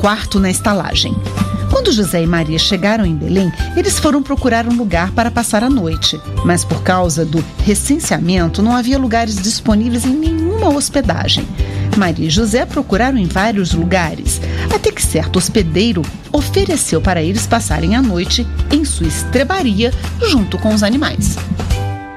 quarto na estalagem. Quando José e Maria chegaram em Belém, eles foram procurar um lugar para passar a noite. Mas por causa do recenseamento, não havia lugares disponíveis em nenhuma hospedagem. Maria e José procuraram em vários lugares, até que certo hospedeiro ofereceu para eles passarem a noite em sua estrebaria junto com os animais.